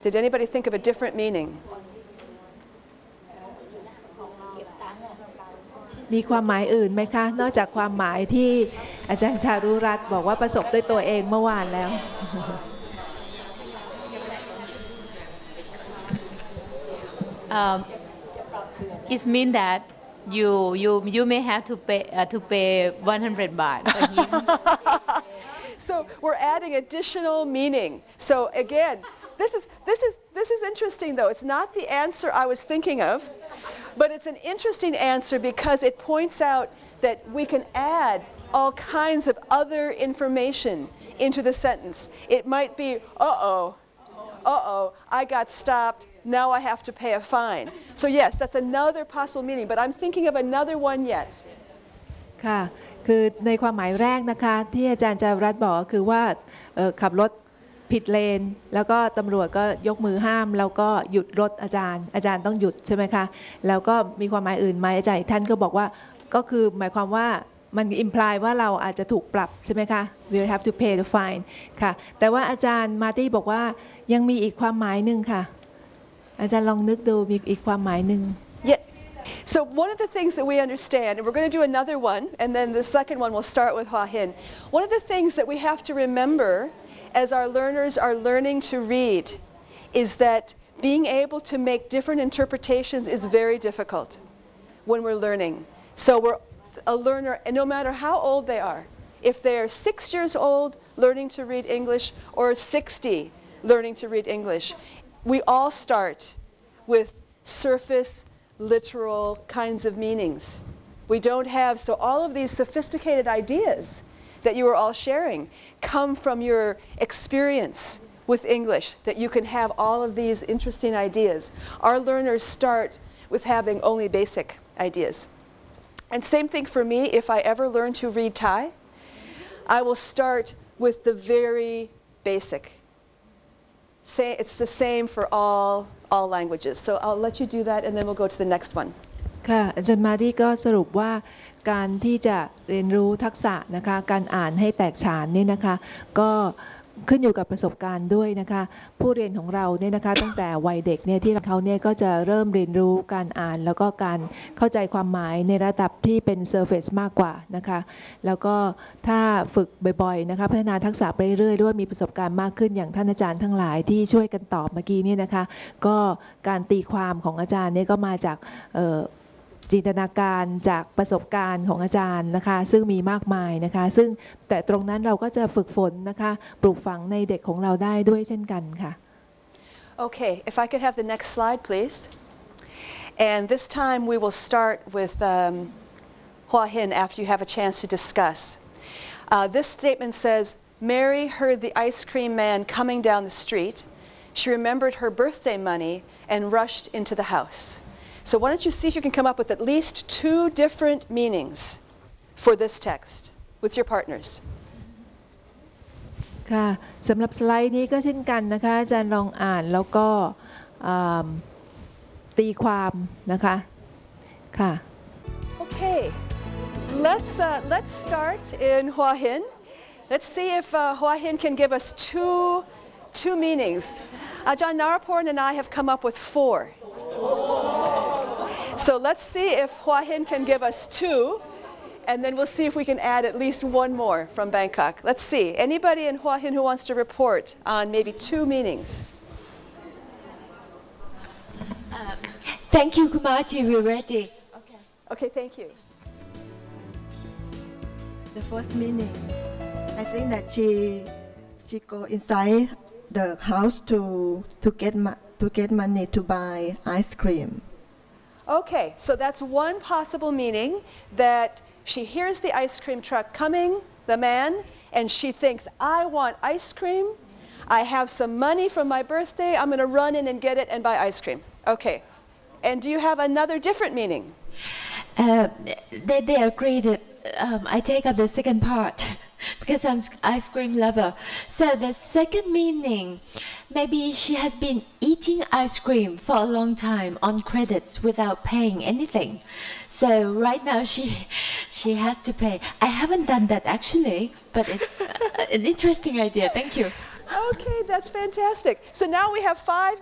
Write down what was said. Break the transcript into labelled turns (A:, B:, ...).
A: Did anybody think of a different meaning?
B: มีความหมายอื่นไหมคะนอกจากความหมายที่อาจารย์ชารุรัตน์บอกว่าประสบด้วยตัวเองเมื่อวานแล้ว
C: It means that you may have to pay 100 baht for him.
A: So we're adding additional meaning. So again, this is interesting though. It's not the answer I was thinking of, but it's an interesting answer because it points out that we can add all kinds of other information into the sentence. It might be, uh-oh, I got stopped. Now I have to pay a fine. So yes, that's another possible meaning, but I'm thinking of another one yet.
B: ค่ะคือในความหมายแรกนะคะที่อาจารย์จารุรัตน์บอกคือว่าขับรถผิดเลนแล้วก็ตำรวจก็ยกมือห้ามแล้วก็หยุดรถอาจารย์ต้องหยุดใช่ไหมคะแล้วก็มีความหมายอื่นไหมอาจารย์ท่านก็บอกว่าก็คือหมายความว่ามัน imply ว่าเราอาจจะถูกปรับใช่ไหมคะ we'll have to pay the fine ค่ะแต่ว่าอาจารย์มาร์ตี้บอกว่ายังมีอีกความหมายหนึ่งค่ะอาจารย์ลองนึกดูมีอีกความหมายหนึ่ง
A: So one of the things that we understand, and we're going to do another one, and then the second one we'll start with Hua Hin. One of the things that we have to remember as our learners are learning to read is that being able to make different interpretations is very difficult when we're learning. So a learner, and no matter how old they are, if they are 6 years old learning to read English or 60 learning to read English, we all start with surface, literal kinds of meanings. We don't have, so all of these sophisticated ideas that you are all sharing come from your experience with English, that you can have all of these interesting ideas. Our learners start with having only basic ideas. And same thing for me, if I ever learn to read Thai, I will start with the very basic. It's the same for all languages. So I'll let you do that and then we'll go to the next one.
B: ค่ะอาจารย์มาดี้ก็สรุปว่าการที่จะเรียนรู้ทักษะนะคะการอ่านให้แตกฉานนี่นะคะก็ขึ้นอยู่กับประสบการณ์ด้วยนะคะผู้เรียนของเราเนี่ยนะคะตั้งแต่วัยเด็กเนี่ยที่เขาเนี่ยก็จะเริ่มเรียนรู้การอ่านแล้วก็การเข้าใจความหมายในระดับที่เป็น surface มากกว่านะคะแล้วก็ถ้าฝึกบ่อยๆนะคะพัฒนาทักษะไปเรื่อยๆด้วยมีประสบการณ์มากขึ้นอย่างท่านอาจารย์ทั้งหลายที่ช่วยกันตอบเมื่อกี้เนี่ยนะคะก็การตีความของอาจารย์เนี่ยก็มาจากจินตนาการจากประสบการณ์ของอาจารย์นะคะซึ่งมีมากมายนะคะซึ่งแต่ตรงนั้นเราก็จะฝึกฝนนะคะปลูกฝังในเด็กของเราได้ด้วยเช่นกันค่ะ
A: Okay, if I could have the next slide, please. And this time we will start with Hua Hin after you have a chance to discuss. This statement says, Mary heard the ice cream man coming down the street. She remembered her birthday money and rushed into the house.So why don't you see if you can come up with at least 2 different meanings for this text with your partners.
B: ค่ะสำหรับสไลด์นี้ก็เช่นกันนะคะอาจารย์ลองอ่านแล้วก็ตีความนะคะค่ะ
A: Okay, let's start in Hua Hin. Let's see if Hua Hin can give us two meanings. Ajahn Naraporn and I have come up with 4.So let's see if Hua Hin can give us 2, and then we'll see if we can add at least 1 more from Bangkok. Let's see. Anybody in Hua Hin who wants to report on maybe 2 meanings?
D: Thank you, Kumaji. We're ready.
A: Okay, thank you.
E: The first meaning, I think that she go inside the house to get money to buy ice cream.Okay,
A: so that's one possible meaning, that she hears the ice cream truck coming, the man, and she thinks, I want ice cream. I have some money from my birthday. I'm going to run in and get it and buy ice cream. Okay. And do you have another different meaning?
D: They agree that I take up the second part because I'm ice cream lover. So the second meaning, maybe she has been eating ice cream for a long time on credits without paying anything. So right now she has to pay. I haven't done that actually, but it's an interesting idea. Thank you.
A: Okay, that's fantastic. So now we have 5